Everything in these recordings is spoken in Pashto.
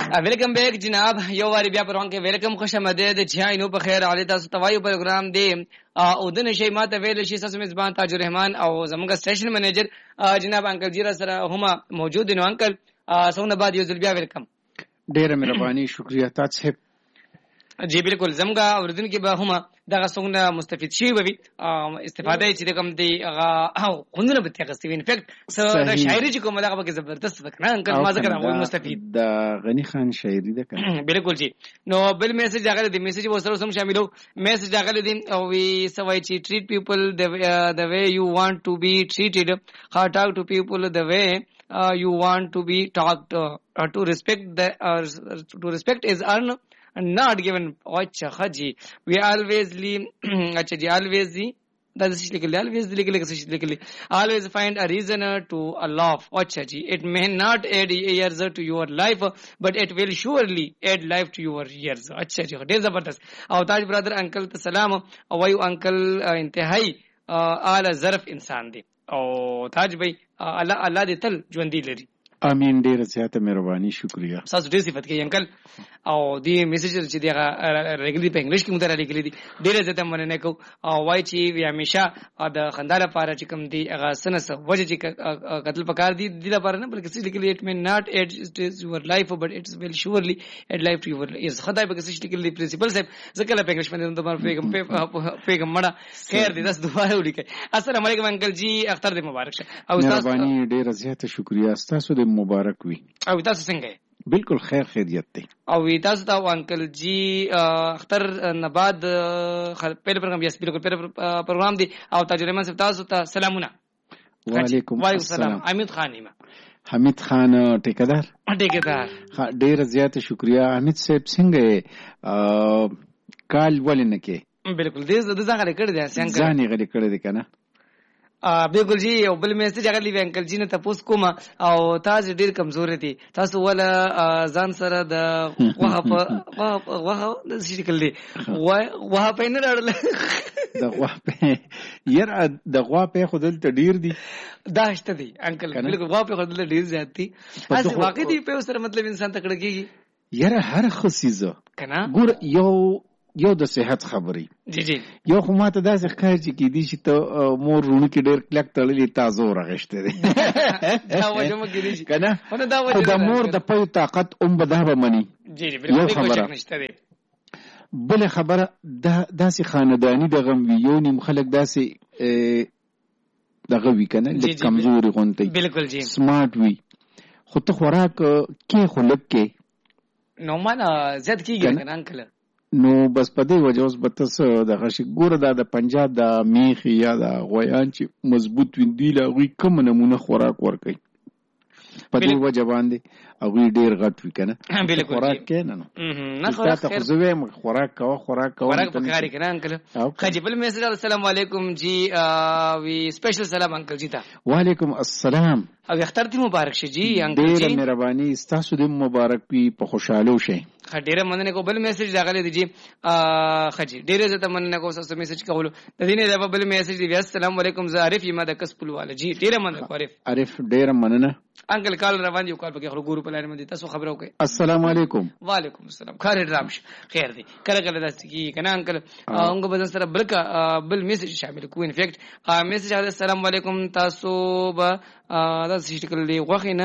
ویلکم بیک جناب یو واری بیا پروان کې ویلکم خوش آمدید جهاینو په خیر علي تاسو توایو پروګرام دی او د نشي ماته ویل شي تاسو میزبان تاج الرحمن او زموږ سټیشن منیجر جناب انکل جیرا سره هم موجود دي. نو انکل څنګه بعد یو ځل بیا ویلکم. ډیره مهرباني شکریہ تاسو. جی بالکل زموږ اوردن کې به هم دغه څنګه مستفید شي وي استفاده چې د کوم دی هغه خوندونه به تغستوي ان فیکټ د شاعري چې کوم دغه به زبردست وکنه انکل ما ذکر او مستفید د غنی خان شاعري ده کنه. بالکل جی. نو بل میسج هغه دی میسج وسره سم شاملو میسج هغه دی او وی سوای چې treat people the way you want to be treated, talk to people the way you want to be talked, to respect is earned not given. अच्छा जी we always leave अच्छा जी always the that is always find a reason to laugh. अच्छा जी it may not add years to your life but it will surely add life to your years. अच्छा जी ډېر زبردست. او تاج برادر انکل ته سلام او وایو انکل انتهایی اعلی ظرف انسان دی او تاج بھائی الله دې تل ژوندۍ لري. امين. ډیره زیاته مهرباني شکریہ. تاسو ډیر صفات کوي انکل او دی میسج چې دی ریګولرلی په انګلیش کې مونږ را لیکلي دي ډیره زیاته مننه کو او وای چې وی همیشه د خنداله لپاره چې کوم دی هغه سنس وجه چې قتل پکار دي د لپاره نه بلکې څه لیکلي اټ مې ناٹ اډ یور لایف بٹ اټس ویل شورلی اډ لایف ټو یور از خدای په څه لیکلي پرنسپل صاحب ځکه په انګلیش باندې د پیغام مړه خیر دې تاسو دوباره ولیکئ. السلام علیکم انکل جی اختر دې مبارک شه او تاسو مهرباني ډیره زیاته شکریہ تاسو دې مبارک وي. او تاسو څنګه بالکل خیر خیریت دی او تاسو ته انکل جی اختر نه بعد پہلے پروگرام یس بالکل پہلے پروگرام دی او تاج الرحمن صاحب تاسو ته سلامونه. وعلیکم السلام. حمید خان حمید خان ټیکدار ډیره زیاته شکریہ. حمید صاحب څنګه کال ولنه کې بالکل دې ځان غلي کړی دی ځان غلي کړی دی کنه. بالکل جی او بل میسج هغه لیوي انکل جی نه تاسو کوم او تاسو ډیر کمزور دي تاسو ولا ځان سره د واه د شکل دی واه په نه راړل د غوا په ير د غوا په خودل ته ډیر دي داشته دي انکل بالکل غوا په خودل ډیر زیات دي اصل واقعي دی په سره مطلب انسان تکړه کیږي ير هر خصيزه کنه ګور یو د صحت خبري جی جی یو خو ماته داسې ښکاري چې کېدی شي ته مور رونو کې ډېر کلک تړلې تازه ورغښتې دی دا وجه مو کېدی شي کنه خو د مور د پوی طاقت به دا به مني. جی جی بالکل کوشش نشته دی. بل خبره داسې خاندانی د غم وی یو نیم خلک داسې دغه وی کنه لږ کمزوري غونته بالکل جی سمارټ وی خو ته خوراک کې خلک کې نو معنا زیات کیږي کنه انکل نو بس په دې وجه اوس به تاسو د غشي ګوره د پنجاب د میخ یا د غویان چې مضبوط ویندي لا غوي کوم نمونه خوراک ورکي په دې وجه باندې او ډیر غټ وی کنه خوراک کې نه خوراک زوی خوراک په کاری کنه انکل. خجبل میسج السلام علیکم جی وی سپیشل سلام انکل جی تا. وعلیکم السلام او اختر دې مبارک شه جی انکل جی. ډیر مهرباني تاسو دې مبارک وي په خوشاله شئ. ډیره مننه کو. بل میسج راغلی دی جی خجی ډیره زته مننه کو تاسو میسج کولو د دې نه بل میسج دی السلام علیکم زارف یما د کسپل والا جی ډیره مننه کو عارف ډیره مننه انکل کال روان دی کال پکې ګورو په لاره مې تاسو خبرو کوي. السلام علیکم. وعلیکم السلام. خیر رامش خیر دی کله کله داسې کی کنه انکل هغه بدن سره بل میسج شامل کو ان فیکټ میسج السلام علیکم تاسو به تاسو شکل دی غوښینه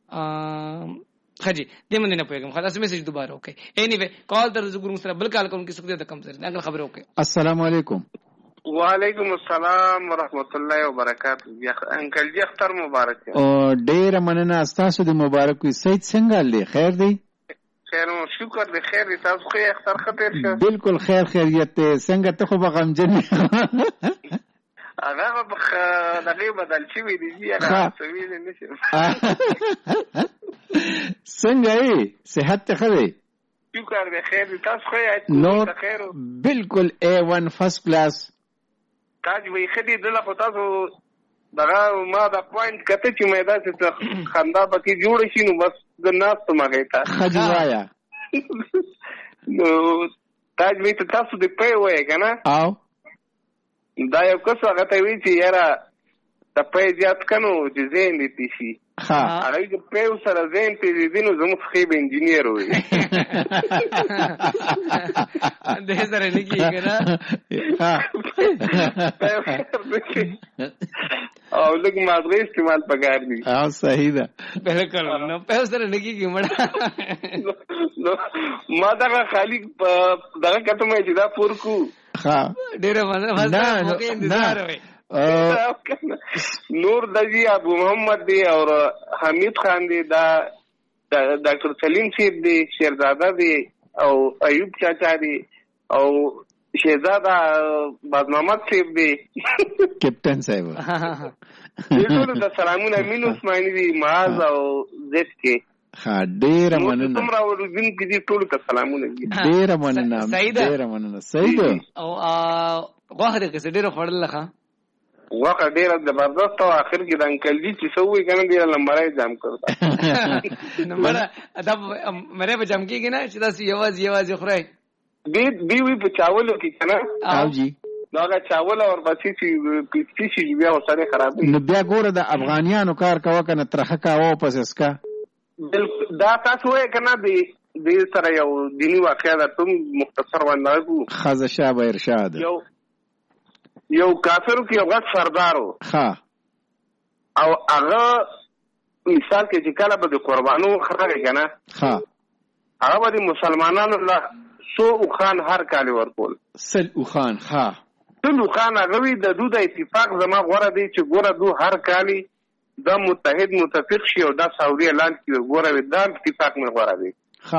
خجی دې مننه پوهیږم خلاص میسج دوباره وکي. اني وی کال در زګورم سره بل کال کوم کې څه د کم سره انکل خبرو وکي. السلام علیکم. وعلیکم السلام ورحمت الله وبرکاتہ. انکل جی اختر مبارک. ډیر مننه تاسو دې مبارک وي. سید څنګه لې خیر دی؟ خیر او شکر دې خیر دې تاسو خو اختر خطر شه. بالکل خیر خیریت څنګه ته خو بغمجن هغه دغه بدل شي وي دي هغه سوي نه نشي. څنګه یې صحت ته خبره شکر دې خیر دې تاسو خو نور بالکل A1 فرست کلاس تاج وی خدي دله خو تاسو دغه ما دا پوینټ کته چې مې دا څه خندا پکې جوړ شي نو بس د ناس ته مګی تا خجوایا نو تاج وی ته تاسو دې په وای کنه او دا یو کس هغه ته وی چې یاره ته په زیات کنو چې زین دي شي هغه کې په سره زین تیزیدي نو زموږ خیب انجینیر وي د سره لګي کنه او لږ مازغه استعمال پکار دي صحیح ده بالکل نو په سره لګي کی مړه ما دا خالی دغه کته مې چې دا پورکو ډیره مزه موقع انتظار وي نور دجی ابو محمد دی اور حمید خان دی دا ډاکټر سلیم صاحب دی شیرزاده دی او ایوب چاچا دی او شهزاده باز محمد صاحب دی کیپټن صاحب ټول د سلامونه امین عثماني دی معاذ او زید کې ډیر مننه تمرا ورځین کې دي ټول ته سلامونه ډیر مننه ډیر مننه سعید او غوخه دې کې ډیر خړل لخه واقع ډیر زبردست او اخر کې د انکل جی چې سوې کنه ډیر لمبړای جام کړتا نمبر ادب مره په جام کې نه چې تاسو یواز خورای دی وی په چاولو کې کنه او جی دا چاول اور بچی چې پیچي بیا وسره خراب نو بیا ګوره د افغانیانو کار کاوه کنه ترخه کاوه پس اسکا دا تاسو یې کنه دی سره یو دینی واقعا د تم مختصر ونداغو خزه شاه ارشاد یو کافرو کې یو غټ سردارو او هغه مثال کې چې کله به د قربانو خرڅ کنه هغه به مسلمانانو له سو خان هر کال ورکول سل خان سل خان هغه وی د دوه اتفاق زما غوړه دی چې ګوره دو هر کالي د متحد متفق شي او د سعودي اعلان کوي ګوره دا اتفاق مې غوړه دی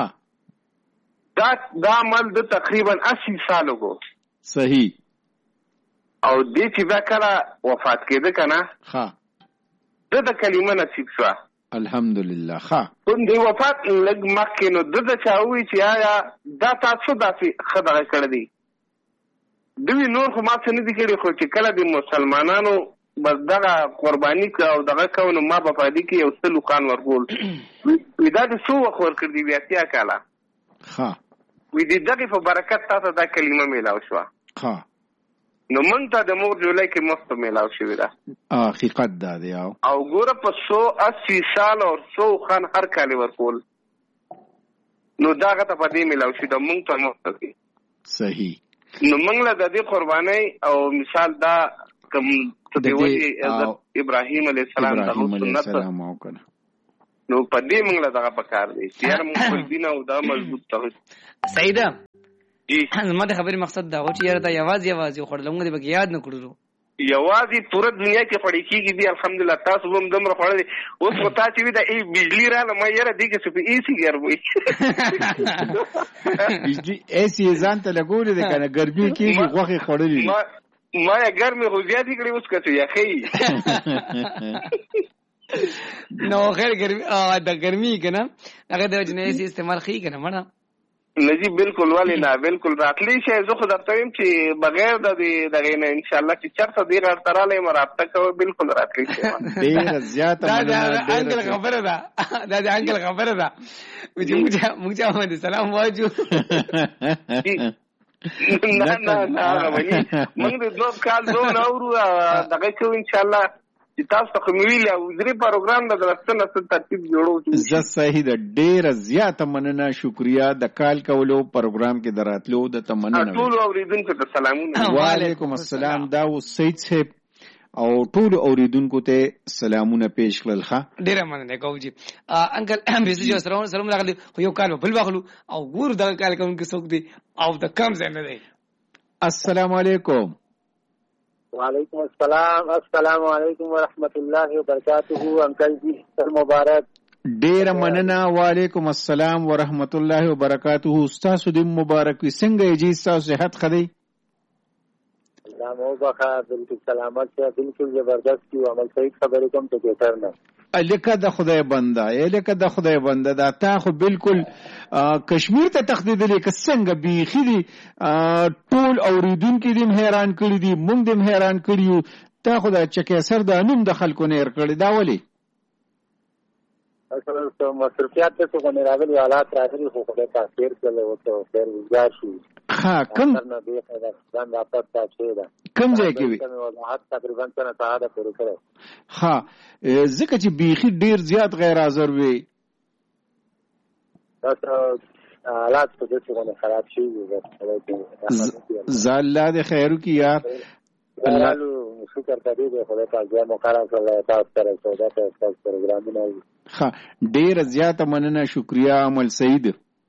دا عمل د تقریبا 80 سالو کو صحیح او دې چې دا کله وفات کېده کنه د کلمه نصیب شو الحمدلله دې وفات لګ مخکې نو د چاوي چې آیا دا تاسو داسې خبره کړې دي دوی نور خو ما څه نه دي کړی خو چې کله د مسلمانانو بس دغه قرباني او دغه کونه ما په پادې کې یو سلو خان ورکول ودا د سو خور کړ دی بیا تیا کاله وې دې دغه په برکت تاسو دا کلمه میلاو شو نو مونږ ته د مور جولای کې مفت میلاو شوی دا حقیقت دا دی او ګوره په 180 سال او 100 خان هر کال ورکول نو داغه ته په دې میلاو شي د مونږ ته مفت دی صحیح نو مونږ له د دې قرباني او مثال دا کوم ته وایي ابراهیم علیه السلام د سنت نو په دې مونږ له دغه پکار دی چې هر مونږ دین او دا مضبوط توحید سیدا ما د خبرې مقصد دا و چې یاره دا یوازې خوړل موږ دې به یاد نه کړو یوازې پوره دنیا کې خړې کېږي دی الحمدلله تاسو هم دمر خړل اوس پتا چې دا ای بجلی را ما یاره دې کې څه ای سی ګرمي بجلی ایسی ځان ته لګولې ده کنه ګرمي کېږي غوخه خړلې ما یې ګرمي خو زیاتې کړې اوس کته یا خې نو خیر ګرمي دا ګرمي کنه هغه د جنې استعمال خې کنه مړه نجی بالکل والی نه بالکل راتلی شي زه خو درته وایم چې بغیر د دغه نه ان شاء الله چې چرته دی راځراله مرابطه کوي بالکل راتلی شي ډیر زیاته دا انګل خبره ده دا انګل خبره ده موږ باندې سلام واجو نه غوښني موږ د دوه کال دوه نورو دغه کو ان شاء الله چې تاسو ته ویل او درې پروګرام د درستنه ترتیب جوړو زه صحیح ده ډیر زیاته مننه شکریا د کال کولو پروګرام کې دراتلو د تمننه ټول اوریدونکو ته سلامونه وعلیکم السلام دا و سید صاحب او ټول اوریدونکو ته سلامونه پېښ کړل ښه ډیر مننه کوجی انکل میسج سلام راغلی خو یو کال بل واخلو او ګور د کال کوونکو څوک دی او د کم ځای نه دی السلام علیکم وعلیکم السلام علیکم ورحمۃ اللہ وبرکاتہ انکل جی سر مبارک ډیر مننه وعلیکم السلام ورحمۃ اللہ وبرکاتہ استاد دې مبارک وي څنګه جی تاسو صحت خدي الله مو بخا بالکل سلامت شه بالکل زبردست کی عمل صحیح خبرې کوم ته بهتر نه الکه د خدای بنده دا تا خو بالکل کشمیر ته تخدید لیک څنګه بیخي دي ټول اوریدونکو دې حیران کړی دي موږ دې حیران کړیو تا خو د چکه سر د انوم د خلکو نه هر کړی دا ولی اصل مصرفیات ته څنګه راغلي حالات راغلي خو خدای تاثیر کړي او ته خیر گزار شو ها کم نه دی خیر ځان واپس تاسو ده کم ځای کې وي وضاحت تقریبا څنګه ساده پوره کړو. ها ځکه چې بیخي ډیر زیات غیر حاضر وي تاسو حالات په دې څنګه خراب شي زالله د خیرو کی یار الله شکر کوي د خدای پاک جامو کارا کړل تاسو سره سودا ته تاسو پروګرامونه ها ډیر زیات مننه شکریا عمل سعید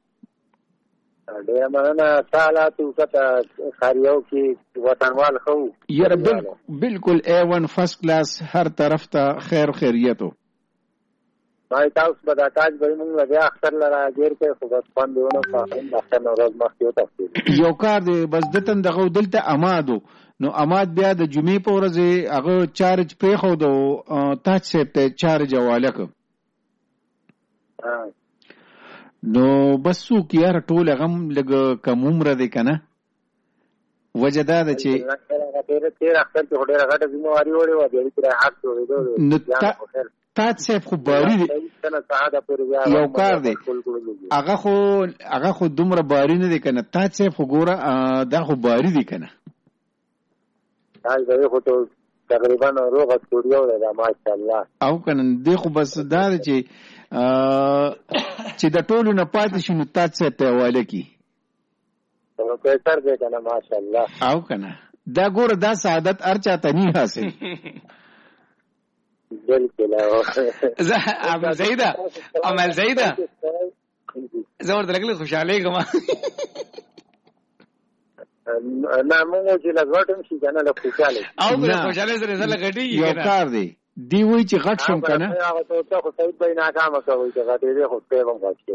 ډیر مننه حالات وکړه خاریو کې وطنوال خو یاره بالکل A1 فرست کلاس هر طرف ته خیر خیریتو ما تاسو به د تاج به موږ بیا اختر لرا غیر کې خو بس باندېونه په اختر نوروز مخکې وتاستو یو کار دی بس دتن دغه دلته امادو نو اماد بیا د جمعې په ورځ هغه چارج پریخو دو تاج سیب ته چارج حواله ک نو بس سو کې یار ټول غم لګ کم عمر دی کنه وجدا د چې تیر اختر کې هډه راغټه ذمہواری وړي و دې تر حق جوړېدو تاج سیب خو باری دی یو کار دی هغه خو دومره باری نه دی کنه تاج سیب خو ګوره دا خو باری دی کنه تاج به خو ته تقریبا روغ استودیو ده ماشاءالله او کنه دی خو بس دا چې د ټولو نه پاتې شنو تاج سیب ته حواله کی نو پیسر دی کنه ماشاءالله او کنه دا ګوره دا سعادت ارچا ته نه حاصل بالکل عمل زیده زور درګله خوشاله کوم نه موږ چې لږوټم شي کنه له خوشاله او د خوشاله سره زله غټي یو کار دی دی وای چې غټ شم کنه هغه ته خو سید به ناکام کوي چې غټي دی خو په وم غټي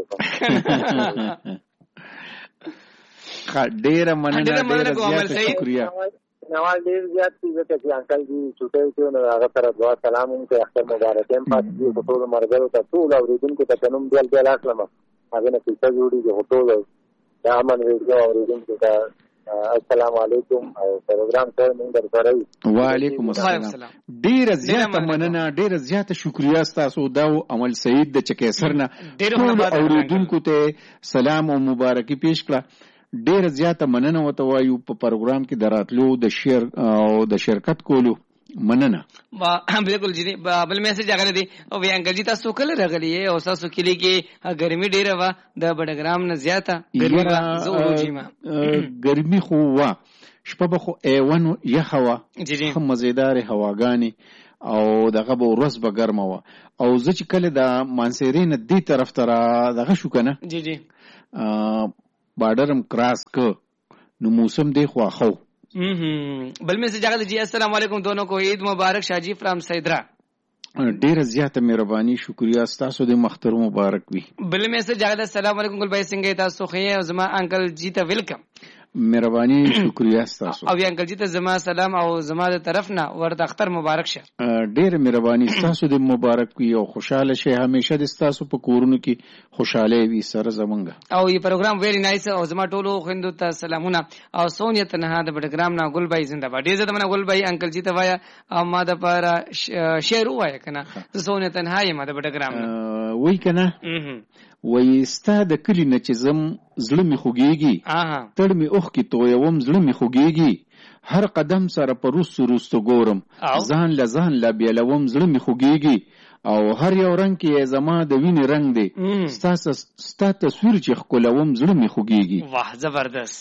ډیر مننه ډیر شکریا نوال ډیر زیات چې انکل جی چټي نو هغه سره دعا سلام کوم اختر مبارک هم پات دي ټول مرګرو ته ټول اوریدونکو ته تنوم دیل اخلم هغه نه څه جوړي چې ټول دا امن ویډیو اوریدونکو ته السلام علیکم او پروګرام ته موږ درځو وعلیکم السلام ډیر زیات مننه ډیر زیات شکریا تاسو دا عمل سعید د چکیسرنه ټول اوریدونکو ته سلام او مبارکي پیښ کړه ډیر زیاته مننه وته وایو په پروګرام کې دراتلو د شیر او د شرکت کولو مننه بالکل جی بل میسج راغلی دی او وی انکل جی تاسو کله راغلی او تاسو کلی کې ګرمي ډیره وا د بډګرام نه زیاته ګرمي وا زورو جیما ګرمي خو وا شپه خو A1 یخوا جی جی مزیدار هواګانی او دغه به ورځ به ګرمه وا او زه چې کله د مانسیرین دی طرف ته دغه شو کنه جی جی بارډرم کراس ک نو موسم دی خو خو بل میسج راغلی جی السلام علیکم دونوں کو عید مبارک شاجی فرام سیدرا ډیر زیاته مهرباني شکریا تاسو د مختر مبارک وي بل میسج راغلی السلام علیکم ګل بھائی څنګه تاسو خو یې زما انکل جی ته ویلکم مهرباني شکریا تاسو او انکل جی ته زما سلام او زما د طرف نه ورته اختر مبارک شه ډیر مهرباني تاسو د مبارک وي او خوشاله شه همیشه د تاسو په کورونو کې خوشاله وي سره زمونږ او یی پروګرام ویری نایس او زما ټولو خويندو ته سلامونه او سونیت نه د پروګرام نه ګل بھائی زنده باد دې زده منه ګل بھائی انکل جی ته وایا ما د پر شعر وایا کنه سونیت نه هاي ما د پروګرام وای کنه وای ستا د کلی نه چې زم زړه می خوږیږي تړ می اوخ کی تویوم زړه می خوږیږي هر قدم سره پر روستو ګورم ځان لا بیلوم زړه می خوږیږي او هر یو رنگ کې زما د وینې رنگ دی ستا تصویر چې خولوم زړه می خوږیږي واه زبردست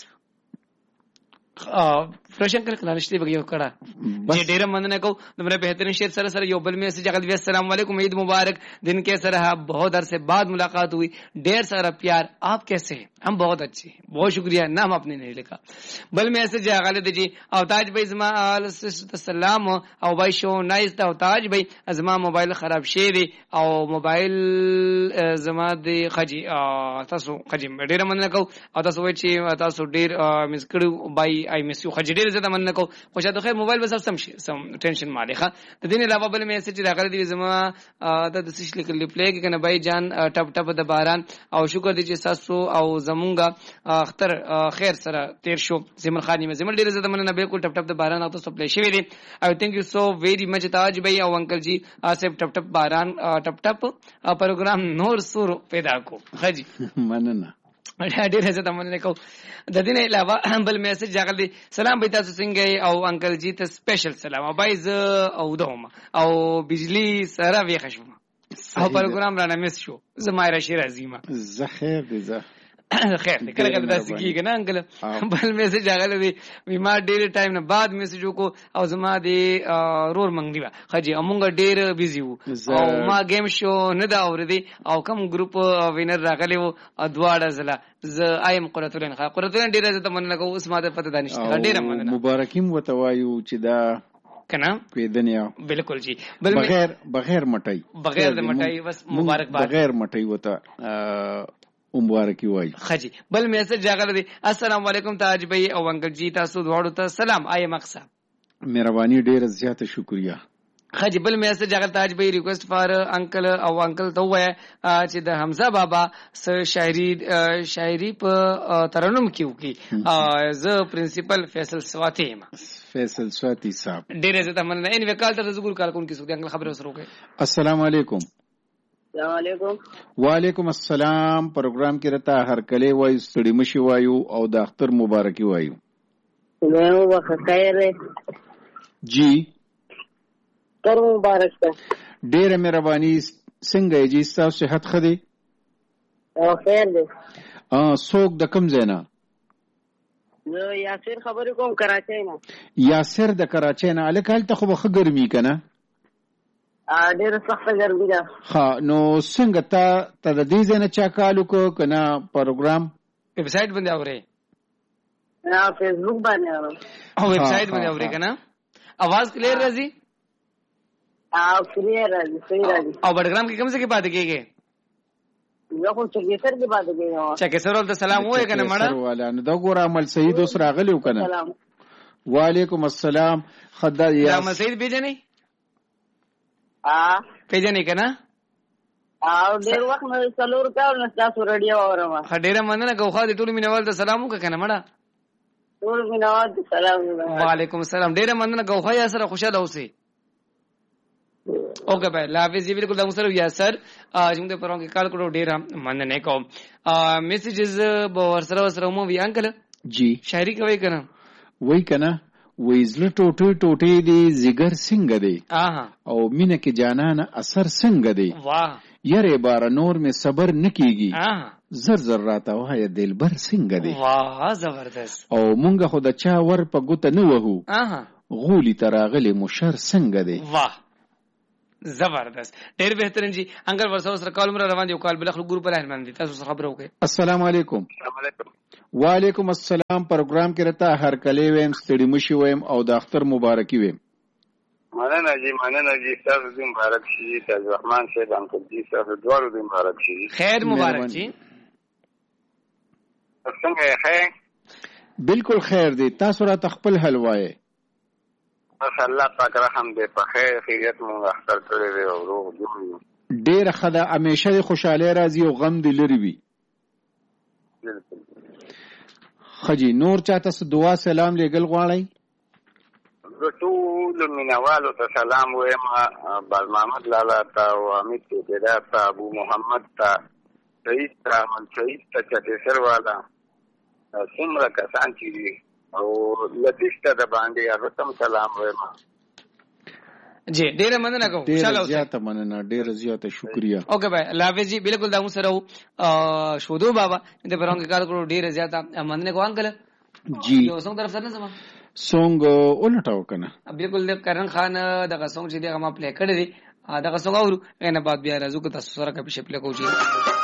پرشن کله نشته بګیو کړه چې ډیره مننه کو دمره بهترین شعر سره یو بل میسج غل وی السلام علیکم عید مبارک दिन के सर है बहुत अरसे बाद मुलाकात हुई ढेर सारा प्यार आप कैसे हैं हम बहुत अच्छे हैं बहुत शुक्रिया नाम आपने नहीं लिखा बल मैसेज खालिद जी अवताज भाई जमा सलाम او भाई शो नाइस ता अवताज भाई अजमा मोबाइल खराब शेरी او मोबाइल जमा दे खजी تاسو खजी ډیره مننه کو او تاسو وای چې تاسو ډیر مس کړو بای आई मिस यू خجډیر زده مننه کو خوشا د خیر موبایل بس سم ټینشن مالخه د دین علاوه بل میسج راغلی دی زما د سش لیکل پلی کې کنه بای جان ټپ ټپ د باران او شکر دی چې تاسو او زمونږه اختر خیر سره تیر شو زمر خانی مې زمر ډیر زده مننه بالکل ټپ ټپ د باران او تاسو پلی شوی دی او ثانک یو سو ویری مچ تاج بای او انکل جی آصف ټپ ټپ باران ټپ ټپ پروګرام نور سور پیدا کو خجی مننه ډېر زه تمنه کوم د دې نه علاوه بل میسج راغلی سلام به تاسو څنګه او انکل جی ته سپیشل سلام او بای ز او دوم او بجلی سره وی خشم او پروګرام را نمس شو زما راشي راځي ما زه خیر دي زه خیر دې کله کله داسې کیږي نه انکل بل میسج راغلی دی وی ما ډېر ټایم نه بعد میسج وکړو او زما دې رور منګ دی خجی امونګ ډېر بیزی وو او ما گیم شو نه دا اوردی او کم ګروپ وینر راغلی وو دواړه زله ز ایم قرتولن قرتولن ډېر زه تمنه کوم اوس ما ته پته دانشته ډېر مننه مبارکیم وتوایو چې دا کنا پیدنیا بالکل جی بغیر مټای بغیر د مټای بس مبارکباد بغیر مټای وته مبارکي وای خجی بل میسج راغلی دی السلام علیکم تاج بھائی او انکل جی تاسو دواړو ته سلام آی مقصد مهرباني ډیره زیاته شکریا خجی بل میسج راغلی تاج بھائی ریکوست فار انکل او انکل ته وای چې د حمزه بابا شاعری په ترنم کیو کی ز پرنسپل فیصل سواتی صاحب ډیره زه تمنه ان وکالت د زګور کال کون کی سو انکل خبر وسرو کې السلام علیکم السلام علیکم وعلیکم السلام پروګرام کې رتا هر کله وای ستړي مشي وایو او د اختر مبارکي وایو نو وخت خیر جی تر مبارک ته ډیره مهرباني څنګه جی تاسو صحت خدي او خیر دی څوک د کوم ځای نه نو یاسر خبرې کوم کراچۍ نه یاسر د کراچۍ نه الکال ته خو به ګرمي کنه ډېر سخت ګرمي ده ها نو څنګه ته د دې ځای نه چا کالو کو کنه پروګرام ویب سټ باندې اوري فیسبوک باندې اورم او ویب سټ باندې اوري کنه आवाज کلیر راځي کلیر راځي صحیح راځي او بډګرام کې کوم څه کې پاتې کېږي یو خو چکیسر کې پاتې کېږي چکیسر ول سلام وای کنه مړه والا نو دا ګور عمل سید اوس راغلی کنه وعلیکم السلام خدا یا عمل سید بیجنې پیژنې کنه او ډېر وخت مې څلور کال نه تاسو رادیو اورم ډېر مننه کوخه دې ټول مینوال ته سلام وکړه کنه مړه ټول مینوال ته سلام وعلیکم السلام ډېر مننه کوخه یا سره خوشاله اوسئ اوکے بھائی اللہ حافظ جی بالکل سر یا سر جنگ ته پرون کې کال کړو ډېر مننه کوم میسیجز ورسره ورسره مو وی انکل جی شاعری کوي کنه وای کنه وېزله ټوټې دی زیګر څنګه دی او مینه کې جانانه اثر څنګه دی واه یره بار نور می صبر نکیږي زر زر راته وای دلبر څنګه دی واه زبردست او مونږه خو د چا ور په ګوت نه وهو غولی تراغلی مشر څنګه دی واه زبردست ډېر بهترین جی انګر ورسره سره کال مر روان دی کال بل خپل ګروپ لاین باندې تاسو خبرو کوي السلام علیکم وعلیکم السلام پروګرام کې رتا هر کله ویم ستړي مشي ویم او د اختر مبارکي ویم مننه جی تاسو دې مبارک شي تاسو رحمان صاحب انکل جی تاسو دوړو دې مبارک شي خیر مبارک جی څنګه خیر بالکل خیر دی تاسو را تخپل حلوای الله پاک رحم دې په خیریت مو اختر کړی دی او روغ جوړ ډیر خدا همیشه خوشاله راځي او غم دې لري وي خجی نور چاته دعا سلام لګل غواړي ټول مینوالو ته سلام وایم بل محمد لالا ته او امید ته ته ابو محمد ته رئیس ته منشئیس ته چټیسر والا څومره کسان چې دي او لطیف ته د باندې هغه تم سلام وایم جی ډیره مننه کوم ډیره زیاته مننه ډیره زیاته شکریا اوکے بھائی الله حافظ جی بالکل دا مو سره شودو بابا دې پرون کې کار کړو ډیره زیاته مننه کو انکل جی یو څنګه طرف سره زما سونګ اولټاو کنه بالکل د کرن خان دغه سونګ چې دغه ما پلی کړی دی دغه سونګ اورو نه بعد بیا راځو که تاسو سره کپی شپله کوو